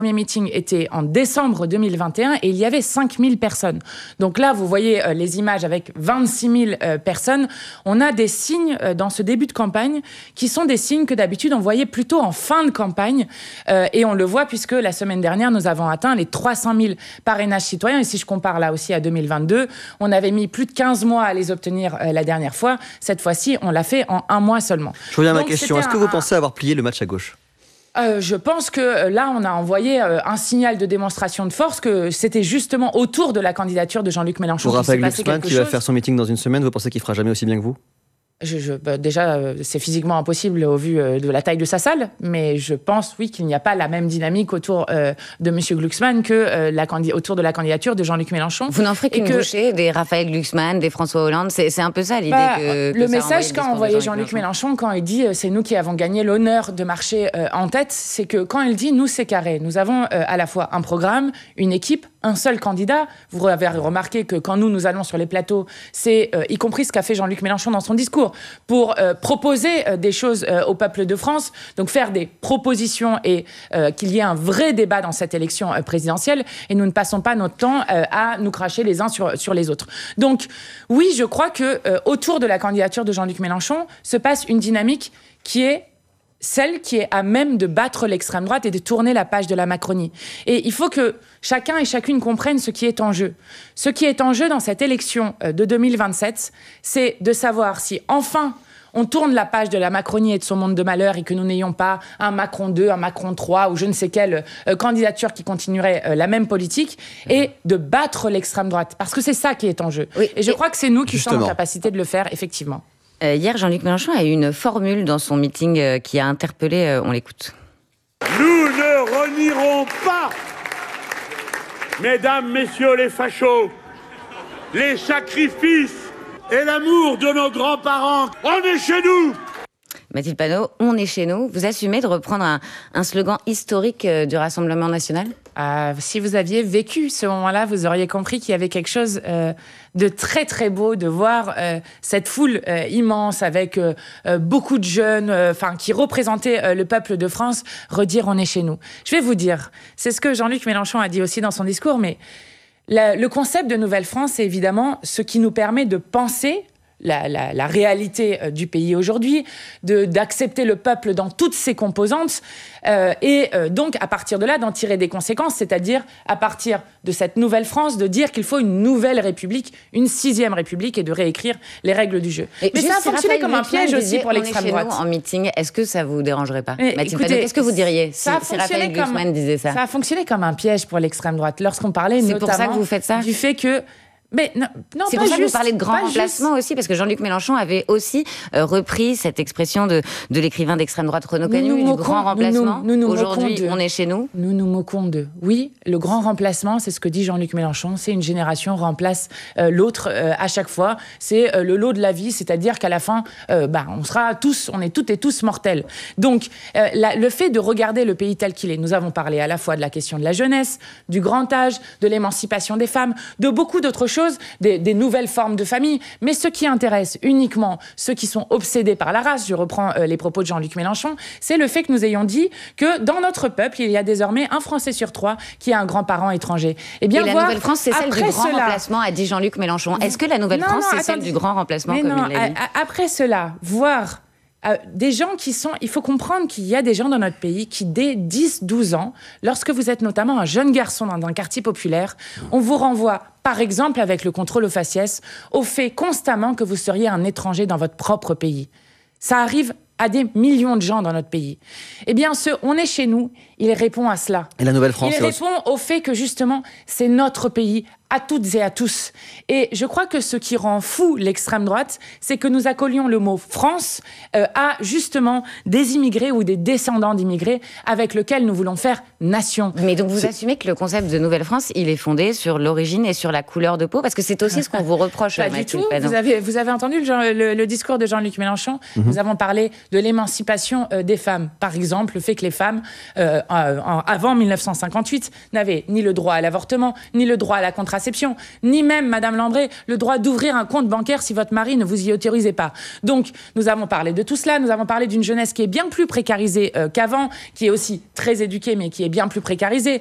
premier meeting était en décembre 2021 et il y avait 5000 personnes. Donc là, vous voyez les images avec 26 000 personnes. On a des signes dans ce début de campagne qui sont des signes que d'habitude on voyait plutôt en fin de campagne. Et on le voit puisque la semaine dernière, nous avons atteint les 300 000 parrainages citoyens. Et si je compare là aussi à 2022, on avait mis plus de 15 mois à les obtenir la dernière fois. Cette fois-ci, on l'a fait en 1 mois seulement. Je reviens à ma question. Est-ce que vous pensez avoir plié le match à gauche ? Je pense que là, on a envoyé un signal de démonstration de force que c'était justement autour de la candidature de Jean-Luc Mélenchon. Pour Raphaël Glucksmann, qui va faire son meeting dans une semaine, vous pensez qu'il fera jamais aussi bien que vous ? Déjà, c'est physiquement impossible au vu de la taille de sa salle, mais je pense, oui, qu'il n'y a pas la même dynamique autour de M. Glucksmann que autour de la candidature de Jean-Luc Mélenchon. Vous n'en ferez qu'une bouchée des Raphaël Glucksmann, des François Hollande, c'est un peu ça l'idée que le message qu'a envoyé Jean-Luc Mélenchon quand il dit « c'est nous qui avons gagné l'honneur de marcher en tête », c'est que quand il dit « nous, c'est carré », nous avons à la fois un programme, une équipe, un seul candidat. Vous avez remarqué que quand nous allons sur les plateaux, c'est y compris ce qu'a fait Jean-Luc Mélenchon dans son discours, pour proposer des choses au peuple de France, donc faire des propositions et qu'il y ait un vrai débat dans cette élection présidentielle, et nous ne passons pas notre temps à nous cracher les uns sur les autres. Donc oui, je crois que autour de la candidature de Jean-Luc Mélenchon se passe une dynamique qui est celle qui est à même de battre l'extrême droite et de tourner la page de la Macronie. Et il faut que chacun et chacune comprenne ce qui est en jeu. Ce qui est en jeu dans cette élection de 2027, c'est de savoir si enfin on tourne la page de la Macronie et de son monde de malheur et que nous n'ayons pas un Macron 2, un Macron 3 ou je ne sais quelle candidature qui continuerait la même politique, et de battre l'extrême droite. Parce que c'est ça qui est en jeu. Oui, et je crois que c'est nous qui sommes en capacité de le faire, effectivement. Hier, Jean-Luc Mélenchon a eu une formule dans son meeting qui a interpellé, on l'écoute. Nous ne renierons pas, mesdames, messieurs les fachos, les sacrifices et l'amour de nos grands-parents. On est chez nous! Mathilde Panot, on est chez nous. Vous assumez de reprendre un slogan historique du Rassemblement national ? Si vous aviez vécu ce moment-là, vous auriez compris qu'il y avait quelque chose de très très beau de voir cette foule immense avec beaucoup de jeunes, qui représentaient le peuple de France, redire « on est chez nous ». Je vais vous dire, c'est ce que Jean-Luc Mélenchon a dit aussi dans son discours, mais le concept de Nouvelle-France, c'est évidemment ce qui nous permet de penser la réalité du pays aujourd'hui, d'accepter le peuple dans toutes ses composantes et donc à partir de là d'en tirer des conséquences, c'est-à-dire à partir de cette nouvelle France de dire qu'il faut une nouvelle République, une 6e République et de réécrire les règles du jeu. Mais ça a fonctionné comme un piège aussi pour l'extrême droite. En meeting, est-ce que ça vous dérangerait pas, Mathilde Panot ? Qu'est-ce que vous diriez si Raphaël Glucksmann disait ça ? Ça a fonctionné comme un piège pour l'extrême droite lorsqu'on parlait notamment pour ça que vous faites ça ? Du fait que mais non, c'est pour ça que vous parlez de grand remplacement aussi, parce que Jean-Luc Mélenchon avait aussi repris cette expression de l'écrivain d'extrême droite Renaud Canou, du grand remplacement. Aujourd'hui, on est chez nous. Nous nous moquons d'eux. Oui, le grand remplacement, c'est ce que dit Jean-Luc Mélenchon, c'est une génération remplace l'autre à chaque fois. C'est le lot de la vie, c'est-à-dire qu'à la fin, on est toutes et tous mortels. Donc, le fait de regarder le pays tel qu'il est, nous avons parlé à la fois de la question de la jeunesse, du grand âge, de l'émancipation des femmes, de beaucoup d'autres choses, des nouvelles formes de famille, mais ce qui intéresse uniquement ceux qui sont obsédés par la race, je reprends les propos de Jean-Luc Mélenchon, c'est le fait que nous ayons dit que dans notre peuple, il y a désormais un Français sur 3 qui a un grand-parent étranger. Et la Nouvelle-France, c'est celle du grand remplacement, a dit Jean-Luc Mélenchon. Est-ce que la Nouvelle-France, c'est celle du grand remplacement, comme il l'a dit ? Après cela, voir des gens il faut comprendre qu'il y a des gens dans notre pays qui, dès 10-12 ans, lorsque vous êtes notamment un jeune garçon dans un quartier populaire, on vous renvoie, par exemple avec le contrôle aux faciès, au fait constamment que vous seriez un étranger dans votre propre pays. Ça arrive à des millions de gens dans notre pays. Eh bien, on est chez nous, il répond à cela. Et la Nouvelle-France, il répond au fait que, justement, c'est notre pays, à toutes et à tous. Et je crois que ce qui rend fou l'extrême droite, c'est que nous accolions le mot France à, justement, des immigrés ou des descendants d'immigrés avec lesquels nous voulons faire nation. Mais donc, vous assumez que le concept de Nouvelle-France, il est fondé sur l'origine et sur la couleur de peau ? Parce que c'est aussi ce qu'on vous reproche, Pas du tout. Vous avez entendu le discours de Jean-Luc Mélenchon ? Nous avons parlé de l'émancipation des femmes. Par exemple, le fait que les femmes, avant 1958, n'avaient ni le droit à l'avortement, ni le droit à la contraception, ni même, Madame Lambré, le droit d'ouvrir un compte bancaire si votre mari ne vous y autorisait pas. Donc, nous avons parlé de tout cela, nous avons parlé d'une jeunesse qui est bien plus précarisée qu'avant, qui est aussi très éduquée, mais qui est bien plus précarisée.